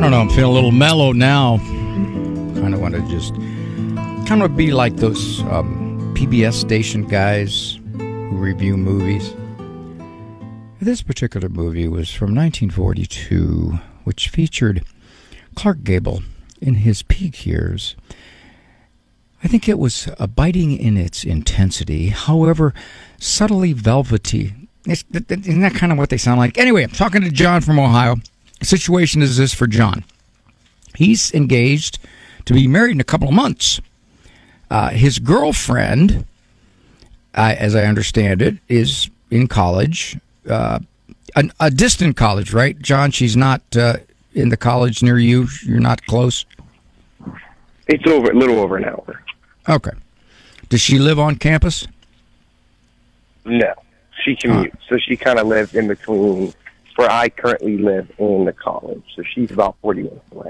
don't know, I'm feeling a little mellow now. Kind of want to just kind of be like those PBS station guys who review movies. This particular movie was from 1942, which featured Clark Gable in his peak years. I think it was biting in its intensity, however, subtly velvety. Isn't that kind of what they sound like? Anyway, I'm talking to John from Ohio. The situation is this for John. He's engaged to be married in a couple of months. His girlfriend, as I understand it, is in college, a distant college, right, John? She's not in the college near you? You're not close? It's a little over an hour. Okay. Does she live on campus? No. She commutes. So she kind of lives in between where I currently live and the college. So she's about 40 minutes away.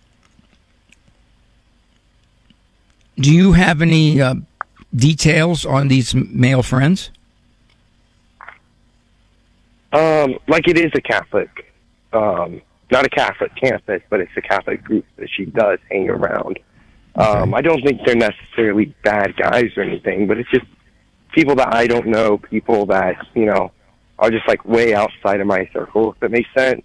Do you have any details on these male friends? Like it is a Catholic, not a Catholic campus, but it's a Catholic group that she does hang around. Okay. I don't think they're necessarily bad guys or anything, but it's just people that I don't know, people that, you know, are just like way outside of my circle, if that makes sense.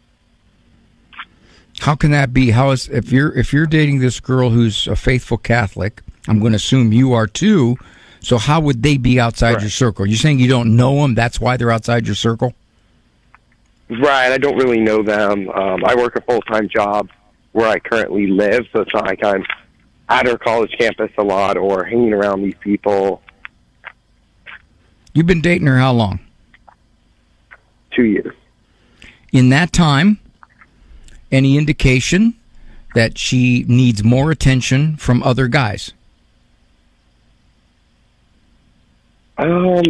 How can that be? How is if you're dating this girl who's a faithful Catholic, I'm going to assume you are too, so how would they be outside your circle? You're saying you don't know them, that's why they're outside your circle? Right, I don't really know them. I work a full-time job where I currently live, so it's not like I'm at our college campus a lot or hanging around these people. You've been dating her how long? 2 years. In that time, any indication that she needs more attention from other guys? I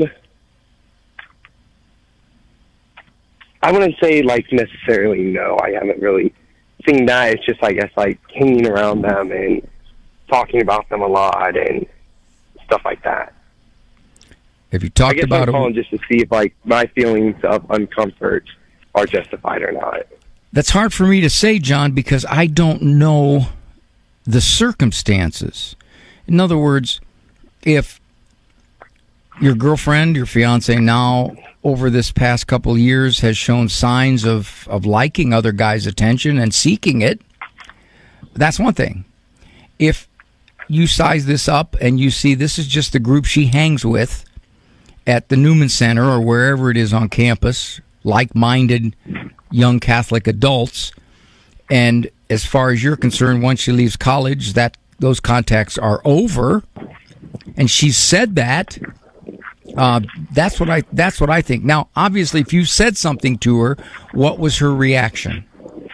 wouldn't say, like, necessarily no. I haven't really seen that. It's just, I guess, like, hanging around them and talking about them a lot and stuff like that. Have you talked about it? I'm calling just to see if, like, my feelings of uncomfort are justified or not. That's hard for me to say, John, because I don't know the circumstances. In other words, if your girlfriend, your fiance now, over this past couple of years has shown signs of liking other guys' attention and seeking it, that's one thing. If you size this up and you see this is just the group she hangs with at the Newman Center or wherever it is on campus, like-minded young Catholic adults, and as far as you're concerned, once she leaves college, that those contacts are over, and she's said that, that's what I think. Now, obviously, if you said something to her, what was her reaction?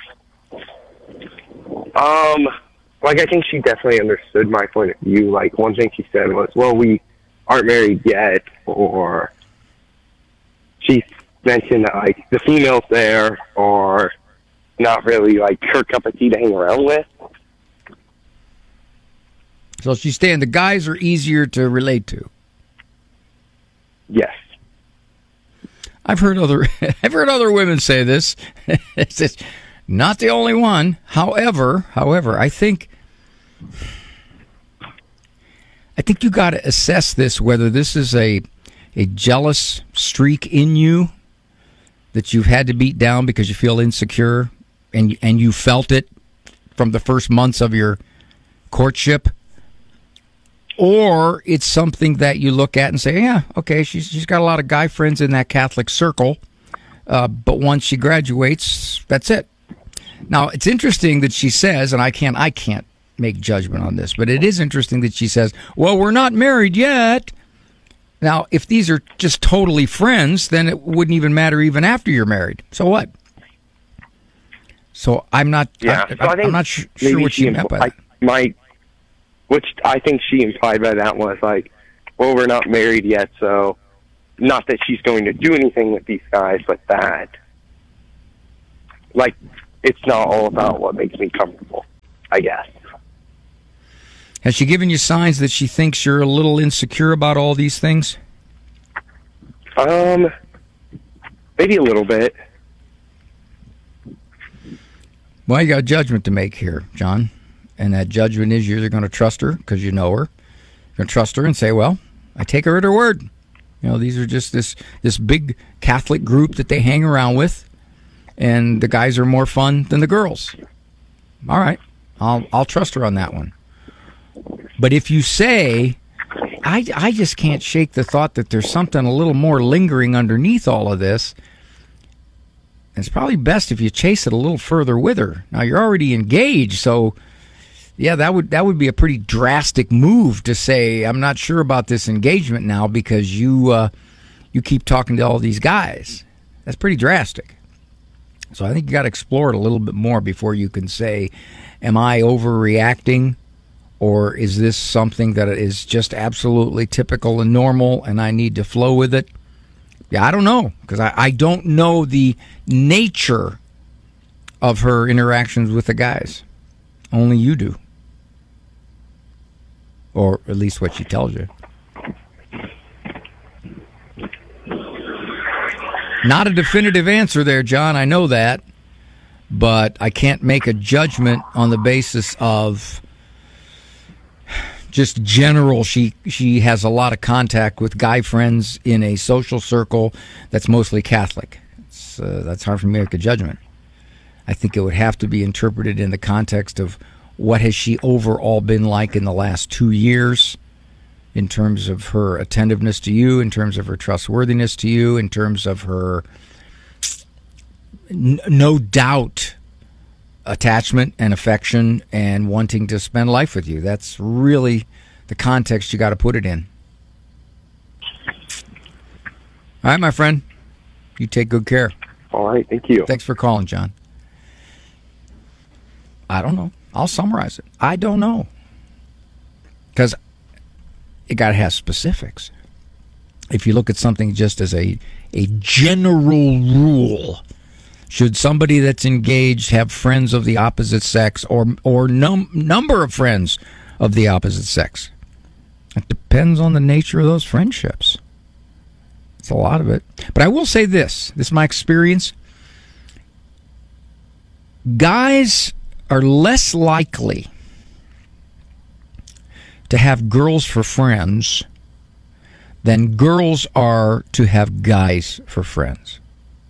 Like, I think she definitely understood my point of view. Like, one thing she said was, well, we aren't married yet, or she mentioned that, like, the females there are not really, like, her cup of tea to hang around with. So she's saying the guys are easier to relate to. Yes. I've heard other women say this. It's not the only one. However, I think you got to assess this, whether this is a jealous streak in you that you've had to beat down because you feel insecure, and you felt it from the first months of your courtship, or it's something that you look at and say, yeah, okay, she's got a lot of guy friends in that Catholic circle, but once she graduates, that's it. Now, it's interesting that she says, and I can't make judgment on this, but it is interesting that she says, well, we're not married yet. Now, if these are just totally friends, then it wouldn't even matter even after you're married. So what? So I'm not. Yeah, I'm not sure what she meant by that. Which I think she implied by that was like, well, we're not married yet, so not that she's going to do anything with these guys, but that, like, it's not all about what makes me comfortable, I guess. Has she given you signs that she thinks you're a little insecure about all these things? Maybe a little bit. Well, you got a judgment to make here, John. And that judgment is you're either going to trust her because you know her. You're going to trust her and say, well, I take her at her word. You know, these are just this big Catholic group that they hang around with, and the guys are more fun than the girls. All right, I'll trust her on that one. But if you say, I just can't shake the thought that there's something a little more lingering underneath all of this, it's probably best if you chase it a little further with her. Now, you're already engaged, so yeah, that would be a pretty drastic move to say, I'm not sure about this engagement now because you keep talking to all these guys. That's pretty drastic. So I think you got to explore it a little bit more before you can say, am I overreacting, or is this something that is just absolutely typical and normal and I need to flow with it? Yeah, I don't know, because I don't know the nature of her interactions with the guys. Only you do. Or at least what she tells you. Not a definitive answer there, John. I know that. But I can't make a judgment on the basis of just general. She has a lot of contact with guy friends in a social circle that's mostly Catholic. That's hard for me to make a judgment. I think it would have to be interpreted in the context of what has she overall been like in the last 2 years, in terms of her attentiveness to you, in terms of her trustworthiness to you, in terms of her, no doubt, attachment and affection and wanting to spend life with you. That's really the context you got to put it in. All right, my friend. You take good care. All right, thank you. Thanks for calling, John. I don't know. I'll summarize it. I don't know. Because you got to have specifics. If you look at something just as a general rule, should somebody that's engaged have friends of the opposite sex or number of friends of the opposite sex? It depends on the nature of those friendships. It's a lot of it. But I will say this. This is my experience. Guys are less likely to have girls for friends than girls are to have guys for friends.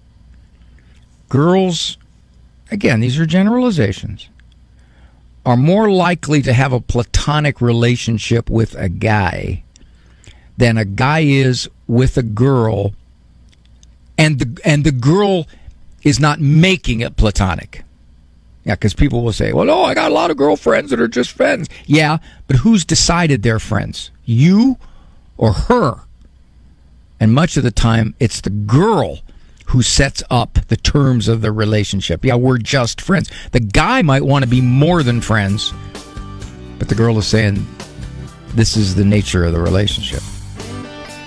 Girls, again, these are generalizations, are more likely to have a platonic relationship with a guy than a guy is with a girl, and the girl is not making it platonic. Yeah, because people will say, well, no, I got a lot of girlfriends that are just friends. Yeah, but who's decided they're friends? You or her? And much of the time, it's the girl who sets up the terms of the relationship. Yeah, we're just friends. The guy might want to be more than friends, but the girl is saying, this is the nature of the relationship.